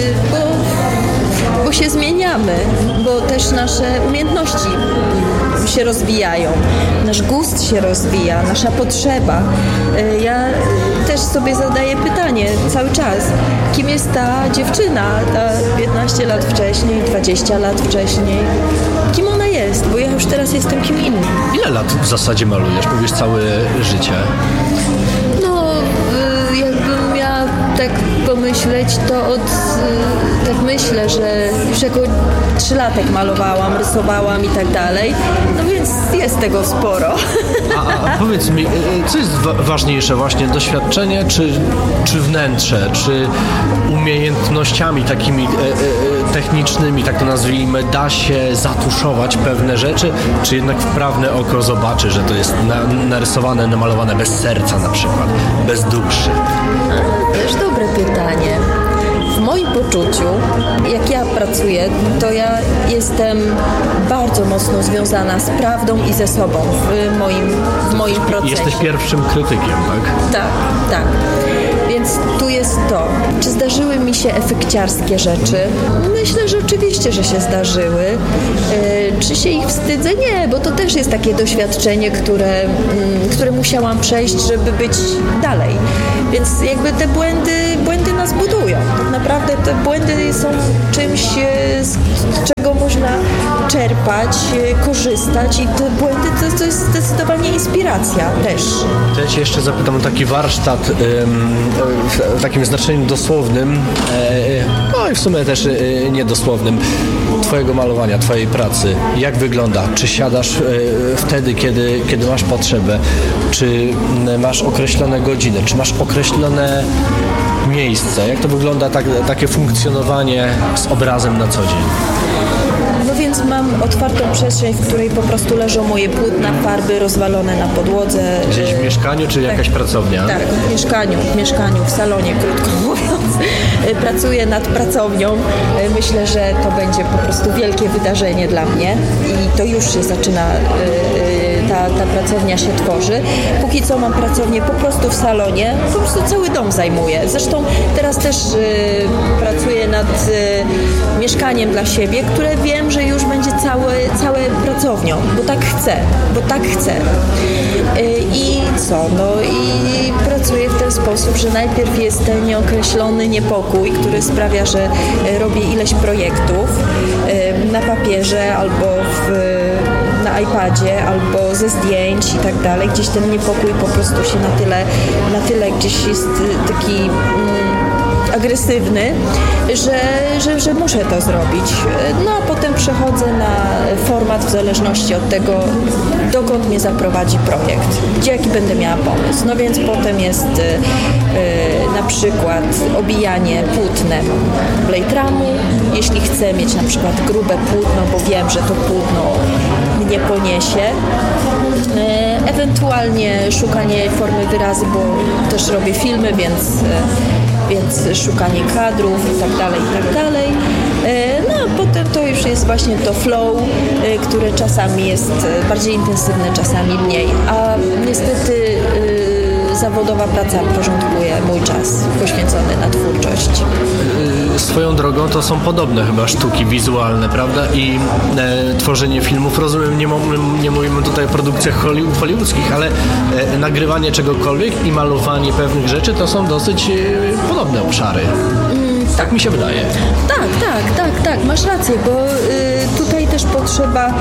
się zmieniamy, bo też nasze umiejętności się rozwijają, nasz gust się rozwija, nasza potrzeba. Ja też sobie zadaję pytanie cały czas, kim jest ta dziewczyna, ta 15 lat wcześniej, 20 lat wcześniej, kim ona jest, bo ja już teraz jestem kim innym. Ile lat w zasadzie malujesz? Mówisz całe życie. No, jakbym miała tak pomyśleć, to tak myślę, że już jako 3-latek malowałam, rysowałam i tak dalej, no więc jest tego sporo. A powiedz mi, co jest ważniejsze właśnie, doświadczenie czy wnętrze, czy umiejętnościami takimi technicznymi, tak to nazwijmy, da się zatuszować pewne rzeczy, czy jednak wprawne oko zobaczy, że to jest narysowane, namalowane bez serca na przykład, bez duszy? Też dobre pytanie. W moim poczuciu, jak ja pracuję, to ja jestem bardzo mocno związana z prawdą i ze sobą w moim procesie. Jesteś pierwszym krytykiem, tak? Tak. Więc tu jest to. Czy zdarzyły mi się efekciarskie rzeczy? Myślę, że oczywiście, że się zdarzyły. Czy się ich wstydzę? Nie, bo to też jest takie doświadczenie, które musiałam przejść, żeby być dalej. Więc jakby te błędy nas budują. Tak naprawdę te błędy są czymś, z czego można czerpać, korzystać i te błędy to jest zdecydowanie inspiracja też. To ja Cię jeszcze zapytam o taki warsztat w takim znaczeniu dosłownym, no i w sumie też niedosłownym, Twojego malowania, Twojej pracy. Jak wygląda? Czy siadasz wtedy, kiedy masz potrzebę? Czy masz określone godziny? Czy masz określone miejsce? Jak to wygląda takie funkcjonowanie z obrazem na co dzień? No więc mam otwartą przestrzeń, w której po prostu leżą moje płótna, farby rozwalone na podłodze. Gdzieś w mieszkaniu, czy jakaś pracownia? Tak, w mieszkaniu, w salonie, krótko mówiąc. Pracuję nad pracownią. Myślę, że to będzie po prostu wielkie wydarzenie dla mnie i to już się zaczyna, ta pracownia się tworzy. Póki co mam pracownię po prostu w salonie, po prostu cały dom zajmuję. Zresztą teraz też pracuję nad mieszkaniem dla siebie, które wiem, że już będzie całe pracownią, bo tak chcę. I co? No i pracuję w ten sposób, że najpierw jest ten nieokreślony niepokój, który sprawia, że robię ileś projektów na papierze albo na iPadzie, albo ze zdjęć i tak dalej. Gdzieś ten niepokój po prostu się na tyle gdzieś jest taki agresywny, że muszę to zrobić. No a potem przechodzę na format w zależności od tego, dokąd mnie zaprowadzi projekt, jaki będę miała pomysł. No więc potem jest na przykład obijanie płótnem blejtramu, jeśli chcę mieć na przykład grube płótno, bo wiem, że to płótno mnie poniesie. Ewentualnie szukanie formy wyrazu, bo też robię filmy, więc szukanie kadrów i tak dalej. No a potem to już jest właśnie to flow, które czasami jest bardziej intensywne, czasami mniej. A niestety zawodowa praca porządkuje mój czas poświęcony na twórczość. Swoją drogą to są podobne chyba sztuki wizualne, prawda? I tworzenie filmów, rozumiem, nie mówimy tutaj o produkcjach hollywoodzkich, ale nagrywanie czegokolwiek i malowanie pewnych rzeczy to są dosyć podobne obszary. Tak mi się wydaje. Tak, masz rację, bo tutaj też potrzeba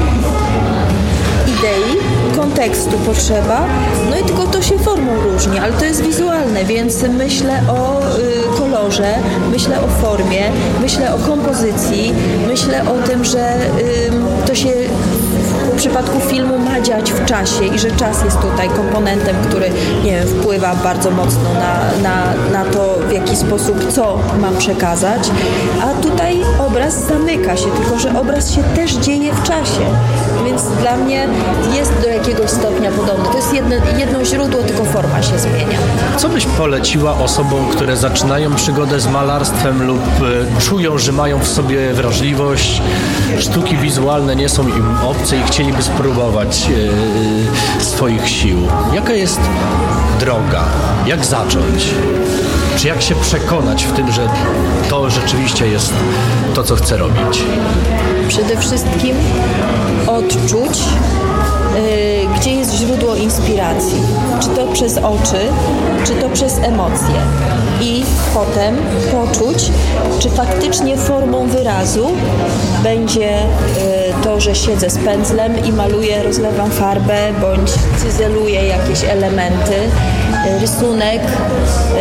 idei, kontekstu potrzeba, no i tylko to się formą różni, ale to jest wizualne, więc myślę o kolorze, myślę o formie, myślę o kompozycji, myślę o tym, że to się w przypadku filmu ma dziać w czasie i że czas jest tutaj komponentem, który, nie wiem, wpływa bardzo mocno na to, w jaki sposób, co mam przekazać, a tutaj obraz zamyka się, tylko że obraz się też dzieje w czasie, więc dla mnie jest do jakiegoś stopnia podobny. To jest jedno źródło, tylko forma się zmienia. Co byś poleciła osobom, które zaczynają przygodę z malarstwem lub czują, że mają w sobie wrażliwość, sztuki wizualne nie są im obce i chcieliby spróbować swoich sił? Jaka jest droga? Jak zacząć? Czy jak się przekonać w tym, że to rzeczywiście jest to, co chcę robić? Przede wszystkim odczuć, gdzie jest źródło inspiracji. Czy to przez oczy, czy to przez emocje. I potem poczuć, czy faktycznie formą wyrazu będzie to, że siedzę z pędzlem i maluję, rozlewam farbę, bądź cyzeluję jakieś elementy, rysunek,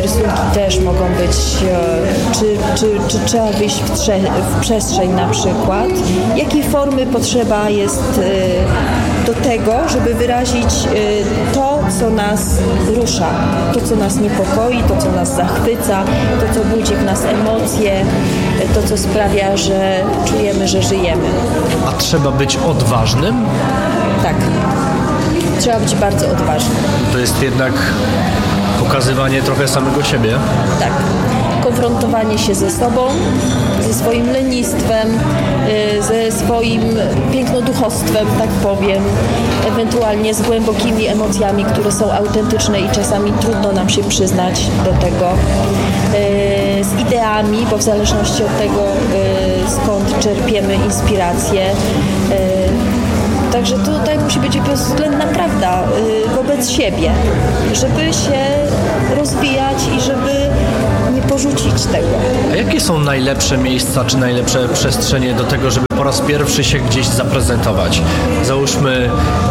rysunki też mogą być, czy trzeba wyjść w przestrzeń na przykład. Jakiej formy potrzeba jest do tego, żeby wyrazić to, co nas rusza, to, co nas niepokoi, to, co nas zachwyca, to, co budzi w nas emocje, to, co sprawia, że czujemy, że żyjemy. A trzeba być odważnym? Tak. Trzeba być bardzo odważnym. To jest jednak pokazywanie trochę samego siebie. Tak. Konfrontowanie się ze sobą, ze swoim lenistwem, ze swoim pięknoduchostwem, tak powiem, ewentualnie z głębokimi emocjami, które są autentyczne i czasami trudno nam się przyznać do tego, z ideami, bo w zależności od tego, skąd czerpiemy inspirację. Także tutaj musi być bezwzględna prawda wobec siebie, żeby się rozwijać i żeby nie porzucić tego. A jakie są najlepsze miejsca, czy najlepsze przestrzenie do tego, żeby po raz pierwszy się gdzieś zaprezentować? Załóżmy,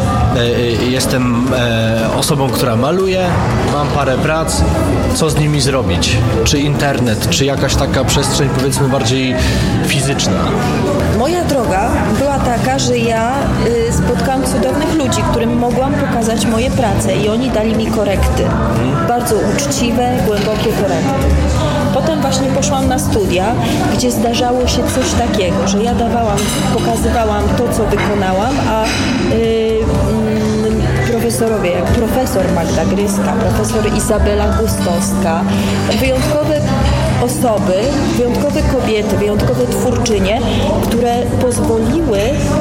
jestem osobą, która maluje, mam parę prac, co z nimi zrobić? Czy internet, czy jakaś taka przestrzeń, powiedzmy, bardziej fizyczna? Moja droga była taka, że ja spotkałam cudownych ludzi, którym mogłam pokazać moje prace i oni dali mi korekty. Bardzo uczciwe, głębokie korekty. Potem właśnie poszłam na studia, gdzie zdarzało się coś takiego, że ja pokazywałam to, co wykonałam, a profesorowie, jak profesor Magda Gryska, profesor Izabela Gustowska, wyjątkowe osoby, wyjątkowe kobiety, wyjątkowe twórczynie, które pozwoliły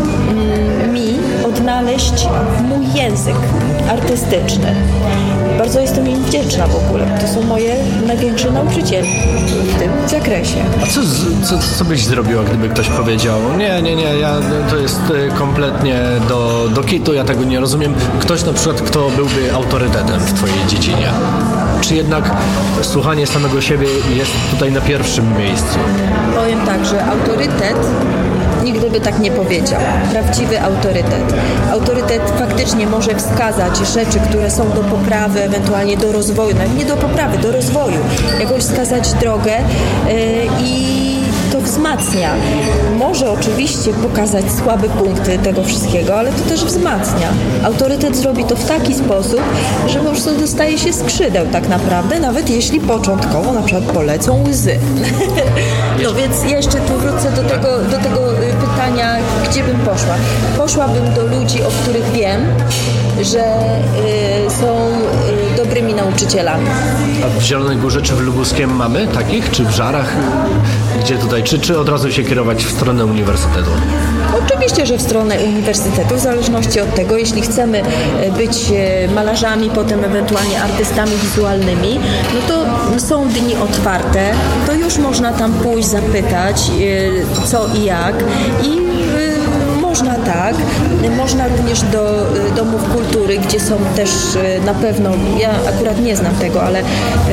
mi odnaleźć mój język artystyczny. Bardzo jestem im wdzięczna w ogóle. To są moje największe nauczyciele w tym zakresie. A co byś zrobiła, gdyby ktoś powiedział, nie, to jest kompletnie do kitu, ja tego nie rozumiem. Ktoś na przykład, kto byłby autorytetem w twojej dziedzinie. Czy jednak słuchanie samego siebie jest tutaj na pierwszym miejscu? Powiem tak, że autorytet nigdy by tak nie powiedział. Prawdziwy autorytet. Autorytet faktycznie może wskazać rzeczy, które są do poprawy, ewentualnie do rozwoju, nawet nie do poprawy, do rozwoju. Jakoś wskazać drogę i to wzmacnia. Może oczywiście pokazać słabe punkty tego wszystkiego, ale to też wzmacnia. Autorytet zrobi to w taki sposób, że po prostu dostaje się skrzydeł tak naprawdę, nawet jeśli początkowo na przykład polecą łzy. No więc jeszcze tu wrócę do tego pytania, gdzie bym poszła. Poszłabym do ludzi, o których wiem, że są dobrymi nauczycielami. A w Zielonej Górze czy w Lubuskiem mamy takich? Czy w Żarach? Gdzie tutaj? Czy od razu się kierować w stronę uniwersytetu? Oczywiście, że w stronę uniwersytetu, w zależności od tego, jeśli chcemy być malarzami, potem ewentualnie artystami wizualnymi, no to są dni otwarte, to już można tam pójść, zapytać co i jak i można tak, można również do domów kultury, gdzie są też na pewno, ja akurat nie znam tego, ale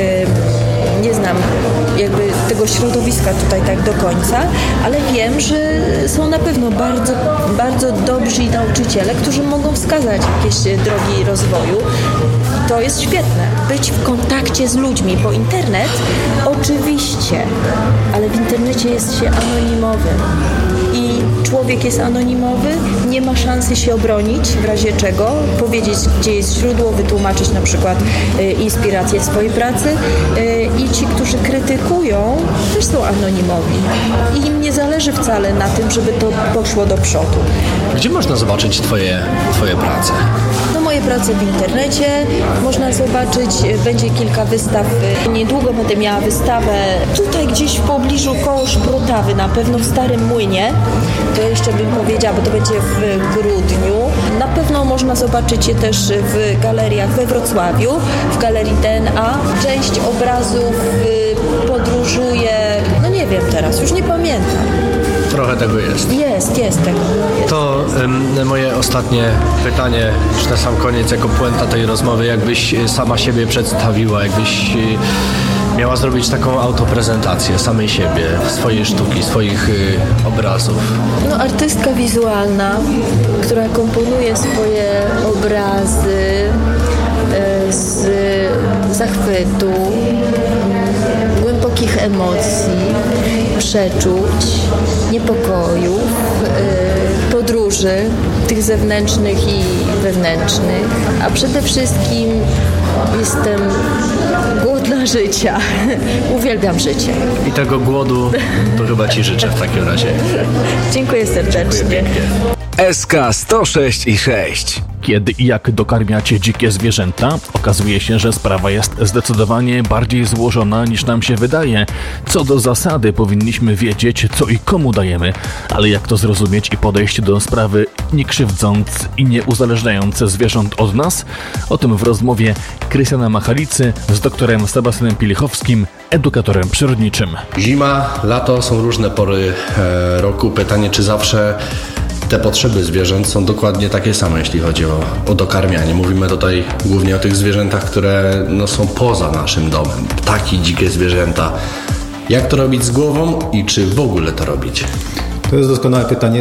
nie znam jakby tego środowiska tutaj tak do końca, ale wiem, że są na pewno bardzo, bardzo dobrzy nauczyciele, którzy mogą wskazać jakieś drogi rozwoju. To jest świetne. Być w kontakcie z ludźmi, bo internet oczywiście, ale w internecie jest się anonimowym. I człowiek jest anonimowy, nie ma szansy się obronić, w razie czego powiedzieć, gdzie jest źródło, wytłumaczyć na przykład inspirację swojej pracy i ci, którzy krytykują, też są anonimowi. I im nie zależy wcale na tym, żeby to poszło do przodu. Gdzie można zobaczyć twoje prace? No moje prace w internecie można zobaczyć, będzie kilka wystaw. Niedługo będę miała wystawę tutaj gdzieś w pobliżu koło Szprotawy, na pewno w Starym Młynie. To jeszcze bym powiedziała, bo to będzie w grudniu. Na pewno można zobaczyć je też w galeriach we Wrocławiu, w Galerii DNA. Część obrazów podróżuje, no nie wiem teraz, już nie pamiętam. Trochę tego jest. Jest tego. Jest. To moje ostatnie pytanie, już na sam koniec, jako puenta tej rozmowy, jakbyś sama siebie przedstawiła, jakbyś miała zrobić taką autoprezentację samej siebie, swojej sztuki, swoich obrazów. No, artystka wizualna, która komponuje swoje obrazy z zachwytu, emocji, przeczuć, niepokojów, podróży, tych zewnętrznych i wewnętrznych, a przede wszystkim jestem głodna życia. Uwielbiam życie. I tego głodu to chyba Ci życzę w takim razie. Dziękuję serdecznie. Dziękuję pięknie. SK 106 i 6. Kiedy i jak dokarmiacie dzikie zwierzęta, okazuje się, że sprawa jest zdecydowanie bardziej złożona niż nam się wydaje. Co do zasady powinniśmy wiedzieć, co i komu dajemy, ale jak to zrozumieć i podejść do sprawy nie krzywdząc i nie uzależniając zwierząt od nas? O tym w rozmowie Krystiana Machalicy z doktorem Sebastianem Pilichowskim, edukatorem przyrodniczym. Zima, lato, są różne pory roku. Pytanie, czy zawsze te potrzeby zwierząt są dokładnie takie same, jeśli chodzi o dokarmianie. Mówimy tutaj głównie o tych zwierzętach, które są poza naszym domem. Ptaki, dzikie zwierzęta. Jak to robić z głową i czy w ogóle to robić? To jest doskonałe pytanie.